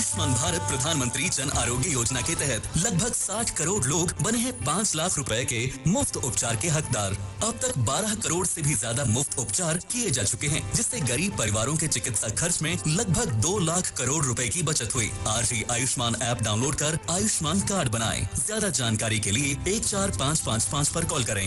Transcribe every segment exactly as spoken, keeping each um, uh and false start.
आयुष्मान भारत प्रधानमंत्री जन आरोग्य योजना के तहत लगभग साठ करोड़ लोग बने हैं पाँच लाख रुपए के मुफ्त उपचार के हकदार। अब तक बारह करोड़ से भी ज्यादा मुफ्त उपचार किए जा चुके हैं, जिससे गरीब परिवारों के चिकित्सा खर्च में लगभग दो लाख करोड़ रुपए की बचत हुई। आज ही आयुष्मान ऐप डाउनलोड कर आयुष्मान कार्ड बनाएं। ज्यादा जानकारी के लिए एक चार पाँच पाँच पाँच पर कॉल करें।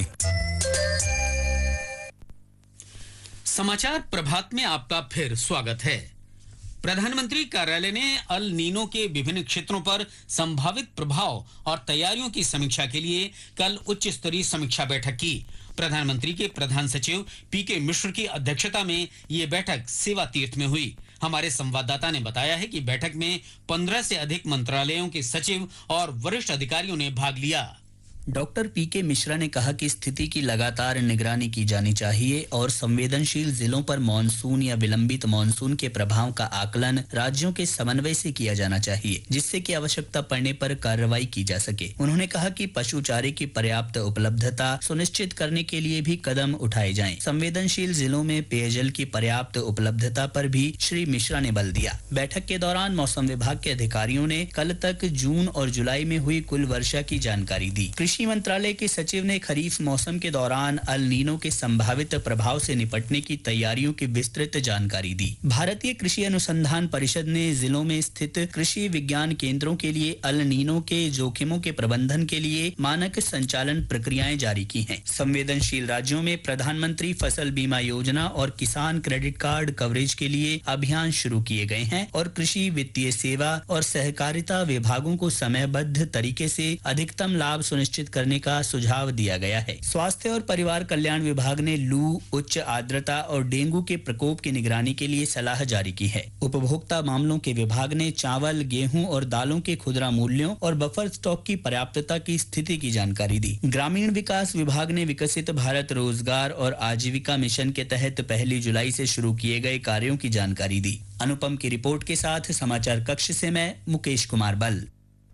समाचार प्रभात में आपका फिर स्वागत है। प्रधानमंत्री कार्यालय ने अल नीनो के विभिन्न क्षेत्रों पर संभावित प्रभाव और तैयारियों की समीक्षा के लिए कल उच्च स्तरीय समीक्षा बैठक की। प्रधानमंत्री के प्रधान सचिव पीके मिश्र की अध्यक्षता में ये बैठक सेवा तीर्थ में हुई। हमारे संवाददाता ने बताया है कि बैठक में पंद्रह से अधिक मंत्रालयों के सचिव और वरिष्ठ अधिकारियों ने भाग लिया। डॉक्टर पीके मिश्रा ने कहा कि स्थिति की लगातार निगरानी की जानी चाहिए और संवेदनशील जिलों पर मानसून या विलंबित मानसून के प्रभाव का आकलन राज्यों के समन्वय से किया जाना चाहिए, जिससे कि आवश्यकता पड़ने पर कार्रवाई की जा सके। उन्होंने कहा कि पशु चारे की पर्याप्त उपलब्धता सुनिश्चित करने के लिए भी कदम उठाए जाएं। संवेदनशील जिलों में पेयजल की पर्याप्त उपलब्धता पर भी श्री मिश्रा ने बल दिया। बैठक के दौरान मौसम विभाग के अधिकारियों ने कल तक जून और जुलाई में हुई कुल वर्षा की जानकारी दी। कृषि मंत्रालय के सचिव ने खरीफ मौसम के दौरान अल नीनो के संभावित प्रभाव से निपटने की तैयारियों की विस्तृत जानकारी दी। भारतीय कृषि अनुसंधान परिषद ने जिलों में स्थित कृषि विज्ञान केंद्रों के लिए अल नीनो के जोखिमों के प्रबंधन के लिए मानक संचालन प्रक्रियाएं जारी की हैं। संवेदनशील राज्यों में प्रधानमंत्री फसल बीमा योजना और किसान क्रेडिट कार्ड कवरेज के लिए अभियान शुरू किए गए हैं और कृषि वित्तीय सेवा और सहकारिता विभागों को समयबद्ध तरीके से अधिकतम लाभ सुनिश्चित करने का सुझाव दिया गया है। स्वास्थ्य और परिवार कल्याण विभाग ने लू, उच्च आर्द्रता और डेंगू के प्रकोप की निगरानी के लिए सलाह जारी की है। उपभोक्ता मामलों के विभाग ने चावल, गेहूं और दालों के खुदरा मूल्यों और बफर स्टॉक की पर्याप्तता की स्थिति की जानकारी दी। ग्रामीण विकास विभाग ने विकसित भारत रोजगार और आजीविका मिशन के तहत पहली जुलाई से शुरू किए गए कार्यों की जानकारी दी। अनुपम की रिपोर्ट के साथ समाचार कक्ष से मैं मुकेश कुमार बल।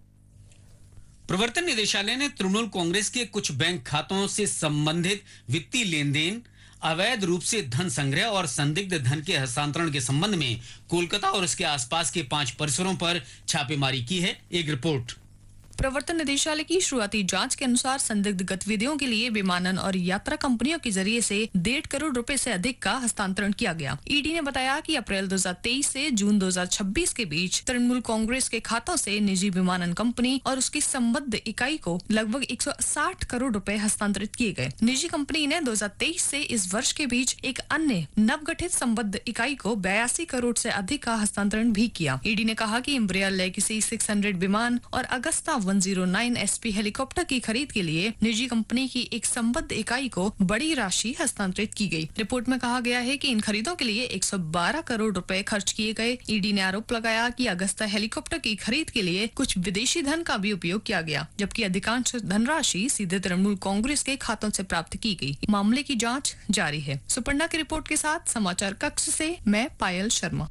प्रवर्तन निदेशालय ने तृणमूल कांग्रेस के कुछ बैंक खातों से संबंधित वित्तीय लेन देन, अवैध रूप से धन संग्रह और संदिग्ध धन के हस्तांतरण के संबंध में कोलकाता और उसके आसपास के पांच परिसरों पर छापेमारी की है। एक रिपोर्ट। प्रवर्तन निदेशालय की शुरुआती जांच के अनुसार संदिग्ध गतिविधियों के लिए विमानन और यात्रा कंपनियों के जरिए से डेढ़ करोड़ रुपए से अधिक का हस्तांतरण किया गया। ईडी ने बताया कि अप्रैल दो हज़ार तेईस से जून दो हज़ार छब्बीस के बीच तृणमूल कांग्रेस के खातों से निजी विमानन कंपनी और उसकी संबद्ध इकाई को लगभग एक सौ साठ करोड़ रुपए हस्तांतरित किए गए। निजी कंपनी ने दो हज़ार तेईस से इस वर्ष के बीच एक अन्य नवगठित संबद्ध इकाई को बयासी करोड़ से अधिक का हस्तांतरण भी किया। ईडी ने कहा कि इम्ब्रियल लेगेसी छह सौ विमान और अगस्ता एक सौ नौ एसपी हेलीकॉप्टर की खरीद के लिए निजी कंपनी की एक संबद्ध इकाई को बड़ी राशि हस्तांतरित की गई। रिपोर्ट में कहा गया है कि इन खरीदों के लिए एक सौ बारह करोड़ रुपए खर्च किए गए। ईडी ने आरोप लगाया कि अगस्ता हेलीकॉप्टर की खरीद के लिए कुछ विदेशी धन का भी उपयोग किया गया, जबकि अधिकांश धनराशि सीधे तृणमूल कांग्रेस के खातों से प्राप्त की गई। मामले की जाँच जारी है। सुपर्णा की रिपोर्ट के साथ समाचार कक्ष से मैं पायल शर्मा।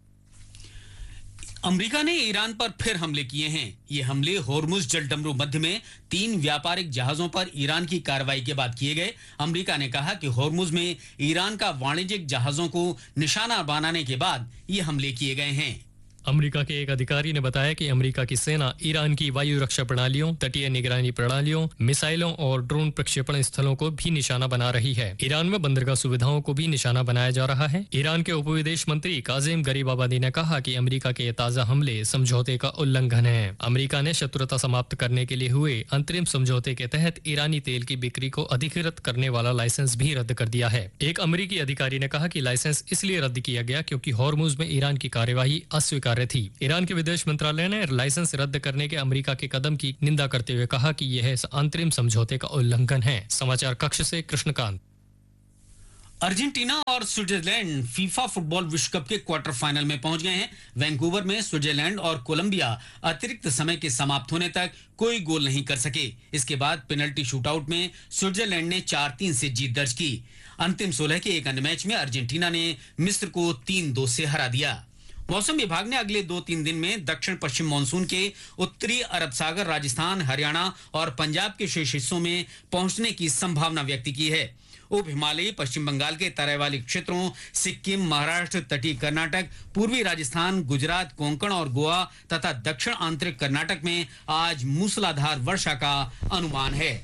अमेरिका ने ईरान पर फिर हमले किए हैं। ये हमले होर्मुज जलडमरू मध्य में तीन व्यापारिक जहाजों पर ईरान की कार्रवाई के बाद किए गए। अमेरिका ने कहा कि होर्मुज में ईरान का वाणिज्यिक जहाजों को निशाना बनाने के बाद ये हमले किए गए हैं। अमेरिका के एक अधिकारी ने बताया कि अमेरिका की सेना ईरान की वायु रक्षा प्रणालियों, तटीय निगरानी प्रणालियों, मिसाइलों और ड्रोन प्रक्षेपण स्थलों को भी निशाना बना रही है। ईरान में बंदरगाह सुविधाओं को भी निशाना बनाया जा रहा है। ईरान के उप विदेश मंत्री काजिम गरीबाबादी ने कहा कि अमेरिका के ताजा हमले समझौते का उल्लंघन है। अमेरिका ने शत्रुता समाप्त करने के लिए हुए अंतरिम समझौते के तहत ईरानी तेल की बिक्री को अधिकृत करने वाला लाइसेंस भी रद्द कर दिया है। एक अमेरिकी अधिकारी ने कहा कि लाइसेंस इसलिए रद्द किया गया क्योंकि होर्मुज में ईरान की कार्यवाही अस्वीकार थी। ईरान के विदेश मंत्रालय ने लाइसेंस रद्द करने के अमेरिका के कदम की निंदा करते हुए कहा कि यह अंतरिम समझौते का उल्लंघन है। समाचार कक्ष से कृष्णकांत। अर्जेंटीना और स्विट्जरलैंड फीफा फुटबॉल विश्व कप के क्वार्टर फाइनल में पहुंच गए हैं। वैंकूवर में स्विट्जरलैंड और कोलंबिया अतिरिक्त समय के समाप्त होने तक कोई गोल नहीं कर सके। इसके बाद पेनल्टी शूटआउट में स्विट्जरलैंड ने चार तीन से जीत दर्ज की। अंतिम सोलह के एक अन्य मैच में अर्जेंटीना ने मिस्र को तीन दो से हरा दिया। मौसम विभाग ने अगले दो तीन दिन में दक्षिण पश्चिम मानसून के उत्तरी अरब सागर, राजस्थान, हरियाणा और पंजाब के शेष हिस्सों में पहुंचने की संभावना व्यक्त की है। उप हिमालयी पश्चिम बंगाल के तराई वाले क्षेत्रों, सिक्किम, महाराष्ट्र, तटीय कर्नाटक, पूर्वी राजस्थान, गुजरात, कोंकण और गोवा तथा दक्षिण आंतरिक कर्नाटक में आज मूसलाधार वर्षा का अनुमान है।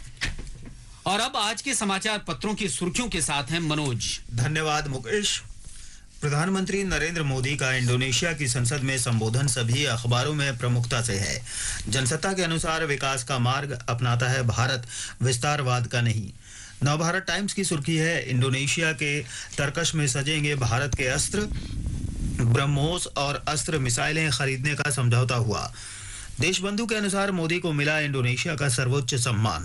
और अब आज के समाचार पत्रों की सुर्खियों के साथ हैं मनोज। धन्यवाद मुकेश। प्रधानमंत्री नरेंद्र मोदी का इंडोनेशिया की संसद में संबोधन सभी अखबारों में प्रमुखता से है। जनसत्ता के अनुसार विकास का मार्ग अपनाता है भारत, विस्तारवाद का नहीं। नवभारत टाइम्स की सुर्खी है, इंडोनेशिया के तरकश में सजेंगे भारत के अस्त्र, ब्रह्मोस और अस्त्र मिसाइलें खरीदने का समझौता हुआ। देशबंधु के अनुसार मोदी को मिला इंडोनेशिया का सर्वोच्च सम्मान।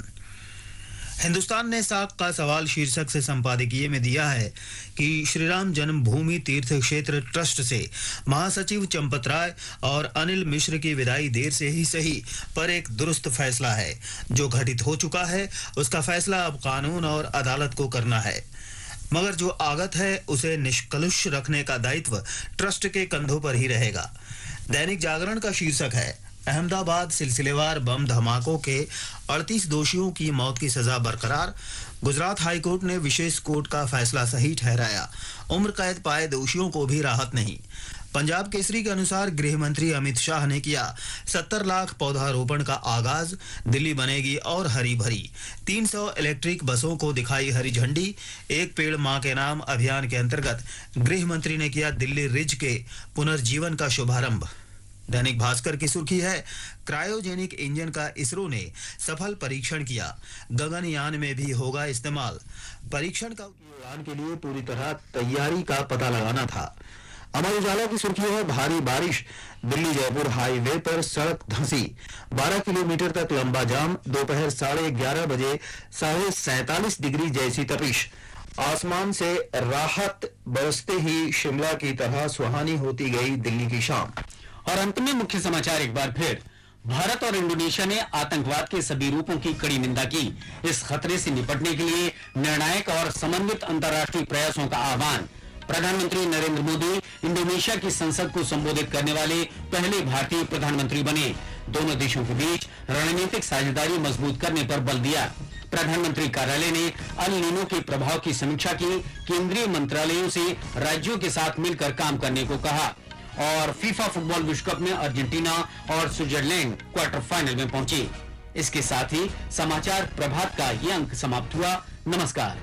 हिंदुस्तान ने साख का सवाल शीर्षक से संपादकीय में दिया है कि श्रीराम जन्मभूमि तीर्थ क्षेत्र ट्रस्ट से महासचिव चंपत राय और अनिल मिश्र की विदाई देर से ही सही, पर एक दुरुस्त फैसला है। जो घटित हो चुका है उसका फैसला अब कानून और अदालत को करना है, मगर जो आगत है उसे निष्कलुष रखने का दायित्व ट्रस्ट के कंधों पर ही रहेगा। दैनिक जागरण का शीर्षक है, अहमदाबाद सिलसिलेवार बम धमाकों के अड़तीस दोषियों की मौत की सजा बरकरार। गुजरात हाईकोर्ट ने विशेष कोर्ट का फैसला सही ठहराया, उम्र कैद पाए दोषियों को भी राहत नहीं। पंजाब केसरी के अनुसार गृह मंत्री अमित शाह ने किया सत्तर लाख पौधारोपण का आगाज, दिल्ली बनेगी और हरी भरी। तीन सौ इलेक्ट्रिक बसों को दिखाई हरी झंडी। एक पेड़ मां के नाम अभियान के अंतर्गत गृह मंत्री ने किया दिल्ली रिज के पुनर्जीवन का शुभारंभ। दैनिक भास्कर की सुर्खी है, क्रायोजेनिक इंजन का इसरो ने सफल परीक्षण किया, गगनयान में भी होगा इस्तेमाल। परीक्षण का उड़ान के लिए पूरी तरह तैयारी का पता लगाना था। अमर उजाला की सुर्खी है, भारी बारिश, दिल्ली जयपुर हाईवे पर सड़क धंसी, बारह किलोमीटर तक लंबा जाम। दोपहर साढ़े ग्यारह बजे साढ़े सैतालीस डिग्री जैसी तपिश। आसमान से राहत बरसते ही शिमला की तरह सुहानी होती गई दिल्ली की शाम। और अंत में मुख्य समाचार एक बार फिर। भारत और इंडोनेशिया ने आतंकवाद के सभी रूपों की कड़ी निंदा की। इस खतरे से निपटने के लिए निर्णायक और समन्वित अंतर्राष्ट्रीय प्रयासों का आह्वान। प्रधानमंत्री नरेंद्र मोदी इंडोनेशिया की संसद को संबोधित करने वाले पहले भारतीय प्रधानमंत्री बने। दोनों देशों के बीच रणनीतिक साझेदारी मजबूत करने पर बल दिया। प्रधानमंत्री कार्यालय ने अल नीनो के प्रभाव की समीक्षा की। केंद्रीय मंत्रालयों से राज्यों के साथ मिलकर काम करने को कहा। और फीफा फुटबॉल विश्व कप में अर्जेंटीना और स्विट्जरलैंड क्वार्टर फाइनल में पहुंची। इसके साथ ही समाचार प्रभात का ये अंक समाप्त हुआ। नमस्कार।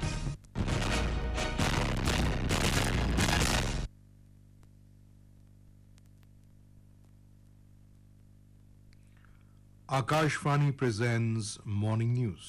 Akashvani presents Morning News.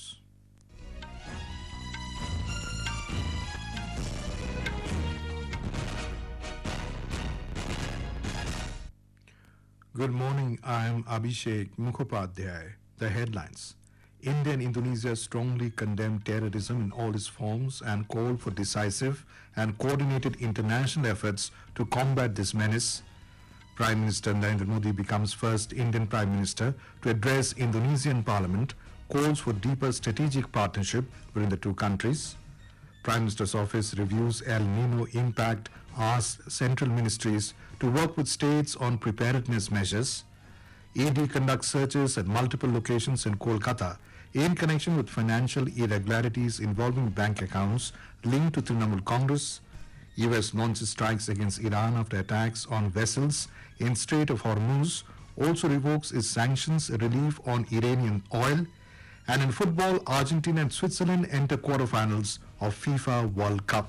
Good morning, I am Abhishek Mukhopadhyay. The headlines. India and Indonesia strongly condemn terrorism in all its forms and call for decisive and coordinated international efforts to combat this menace. Prime Minister Narendra Modi becomes first Indian Prime Minister to address Indonesian Parliament, calls for deeper strategic partnership between the two countries. Prime Minister's office reviews El Nino impact, asks central ministries to work with states on preparedness measures. E D conducts searches at multiple locations in Kolkata in connection with financial irregularities involving bank accounts linked to Trinamool Congress. U S launches strikes against Iran after attacks on vessels in Strait of Hormuz, also revokes its sanctions relief on Iranian oil. And in football, Argentina and Switzerland enter quarterfinals of FIFA World Cup.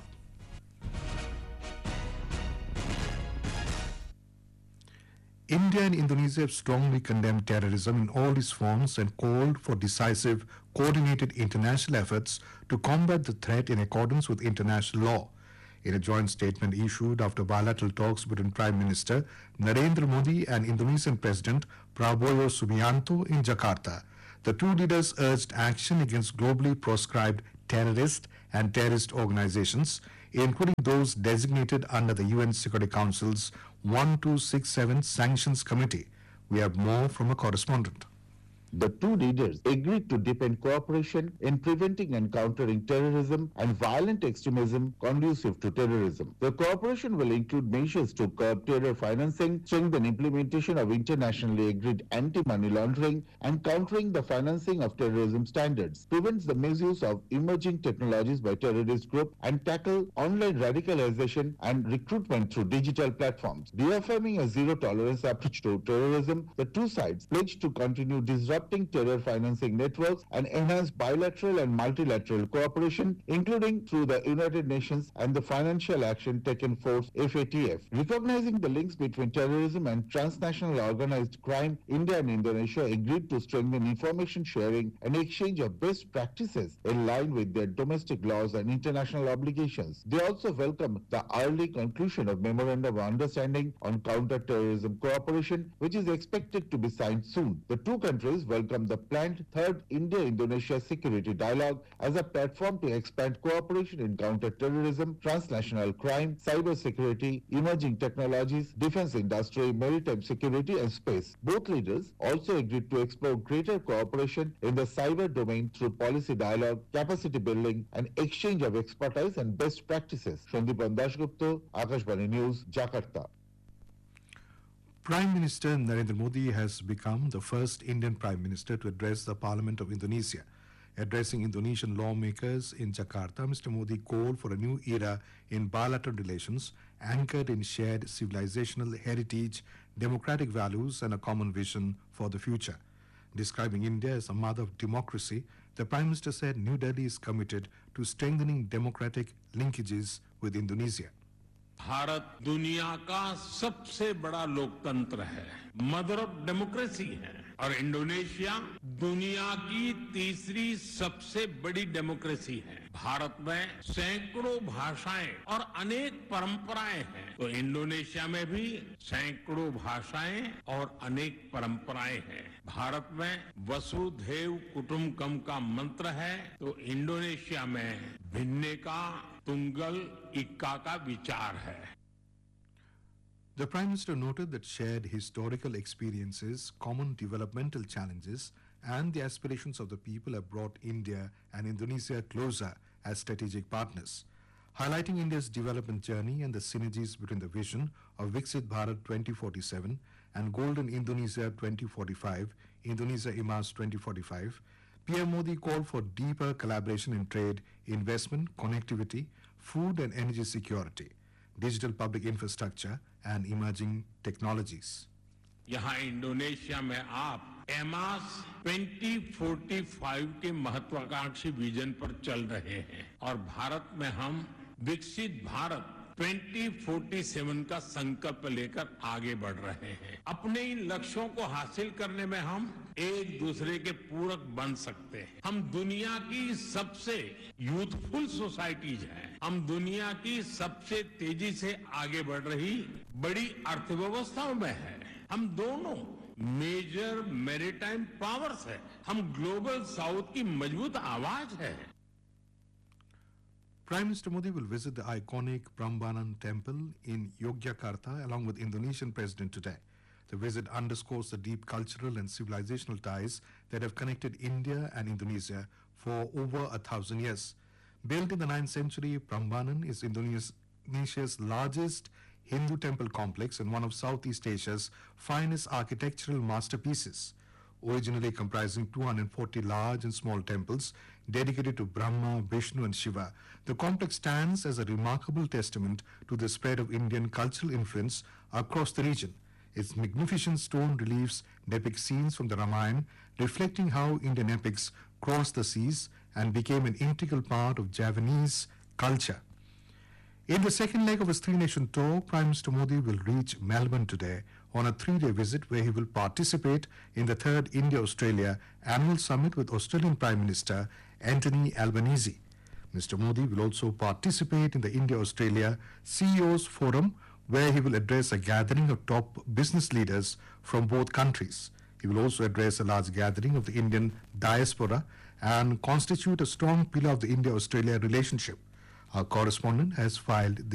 India and Indonesia have strongly condemned terrorism in all its forms and called for decisive, coordinated international efforts to combat the threat in accordance with international law. In a joint statement issued after bilateral talks between Prime Minister Narendra Modi and Indonesian President Prabowo Subianto in Jakarta, the two leaders urged action against globally proscribed terrorist and terrorist organizations, including those designated under the U N Security Council's one two six seven Sanctions Committee. We have more from a correspondent. The two leaders agreed to deepen cooperation in preventing and countering terrorism and violent extremism conducive to terrorism. The cooperation will include measures to curb terror financing, strengthen implementation of internationally agreed anti-money laundering, and countering the financing of terrorism standards, prevents the misuse of emerging technologies by terrorist groups, and tackle online radicalization and recruitment through digital platforms. Reaffirming a zero-tolerance approach to terrorism, the two sides pledged to continue disrupting terror financing networks and enhance bilateral and multilateral cooperation, including through the United Nations and the Financial Action Taken Force F A T F. Recognizing the links between terrorism and transnational organized crime, India and Indonesia agreed to strengthen information sharing and exchange of best practices in line with their domestic laws and international obligations. They also welcome the early conclusion of Memorandum of Understanding on Counter-Terrorism Cooperation, which is expected to be signed soon. The two countries welcome the planned third India-Indonesia Security Dialogue as a platform to expand cooperation in counter-terrorism, transnational crime, cyber security, emerging technologies, defense industry, maritime security, and space. Both leaders also agreed to explore greater cooperation in the cyber domain through policy dialogue, capacity building, and exchange of expertise and best practices. Sandeepan Dasgupta, Akashvani News, Jakarta. Prime Minister Narendra Modi has become the first Indian Prime Minister to address the Parliament of Indonesia. Addressing Indonesian lawmakers in Jakarta, Mister Modi called for a new era in bilateral relations anchored in shared civilizational heritage, democratic values, and a common vision for the future. Describing India as a mother of democracy, the Prime Minister said New Delhi is committed to strengthening democratic linkages with Indonesia. Bharat दुनिया का सबसे बड़ा लोकतंत्र है, mother of democracy है, और Indonesia दुनिया की तीसरी सबसे बड़ी डेमोक्रेसी है। भारत में सैकड़ों भाषाएं और अनेक परंपराएं हैं, तो इंडोनेशिया में भी सैकड़ों भाषाएं और अनेक परंपराएं हैं। भारत में वसुधैव कुटुंबकम का मंत्र है, तो इंडोनेशिया में भिन्ने का तुंगल इक्का का विचार है। The Prime Minister noted that shared historical experiences, common developmental challenges, and the aspirations of the people have brought India and Indonesia closer as strategic partners. Highlighting India's development journey and the synergies between the vision of Viksit Bharat twenty forty-seven and Golden Indonesia twenty forty-five, Indonesia Emas twenty forty-five, P M Modi called for deeper collaboration in trade, investment, connectivity, food and energy security, digital public infrastructure, and emerging technologies. यहाँ Indonesia में आप एमास twenty forty five के महत्वाकांक्षी vision पर चल रहे हैं और भारत में हम विकसित भारत ट्वेंटी फोर्टी सेवन का संकल्प लेकर आगे बढ़ रहे हैं। अपने इन लक्ष्यों को हासिल करने में हम एक दूसरे के पूरक बन सकते हैं। हम दुनिया की सबसे यूथफुल सोसाइटीज हैं। हम दुनिया की सबसे तेजी से आगे बढ़ रही बड़ी अर्थव्यवस्थाओं में हैं। हम दोनों मेजर मैरीटाइम पावर्स हैं। हम ग्लोबल साउथ की मजबूत आवाज है। Prime Minister Modi will visit the iconic Prambanan temple in Yogyakarta along with Indonesian President today. The visit underscores the deep cultural and civilizational ties that have connected India and Indonesia for over a thousand years. Built in the ninth century, Prambanan is Indonesia's largest Hindu temple complex and one of Southeast Asia's finest architectural masterpieces. Originally comprising two hundred forty large and small temples dedicated to Brahma, Vishnu and Shiva, the complex stands as a remarkable testament to the spread of Indian cultural influence across the region. Its magnificent stone reliefs depict scenes from the Ramayana, reflecting how Indian epics crossed the seas and became an integral part of Javanese culture. In the second leg of his three-nation tour, Prime Minister Modi will reach Melbourne today on a three-day visit where he will participate in the third India-Australia annual summit with Australian Prime Minister Anthony Albanese. Mister Modi will also participate in the India-Australia C E Os Forum where he will address a gathering of top business leaders from both countries. He will also address a large gathering of the Indian diaspora and constitute a strong pillar of the India-Australia relationship. Our correspondent has filed